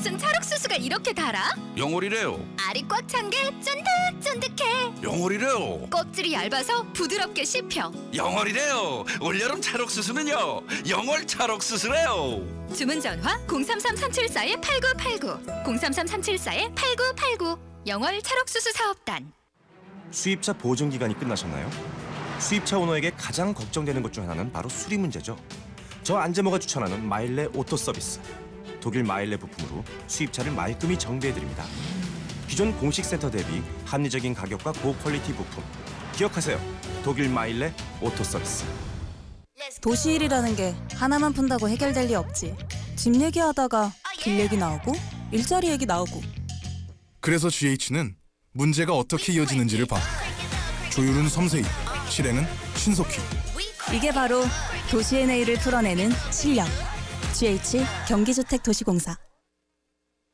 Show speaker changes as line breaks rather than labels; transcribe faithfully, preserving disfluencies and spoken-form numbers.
무슨 찰옥수수가 이렇게 달아?
영월이래요.
알이 꽉 찬 게 쫀득쫀득해.
영월이래요.
껍질이 얇아서 부드럽게 씹혀.
영월이래요. 올여름 찰옥수수는요, 영월 찰옥수수래요.
주문 전화 공삼삼 삼칠사 팔구팔구 공삼삼 삼칠사 팔구팔구 영월 찰옥수수 사업단.
수입차 보증 기간이 끝나셨나요? 수입차 오너에게 가장 걱정되는 것 중 하나는 바로 수리 문제죠. 저 안재모가 추천하는 마일레 오토 서비스. 독일 마일레 부품으로 수입차를 말끔히 정비해드립니다. 기존 공식 센터 대비 합리적인 가격과 고퀄리티 부품. 기억하세요. 독일 마일레 오토 서비스.
도시 일이라는 게 하나만 푼다고 해결될 리 없지. 집 얘기하다가 길 얘기 나오고 일자리 얘기 나오고.
그래서 지에이치는 문제가 어떻게 이어지는지를 봐. 조율은 섬세히, 실행은 신속히.
이게 바로 도시의 내일을 풀어내는 실력. 지에이치 경기주택도시공사.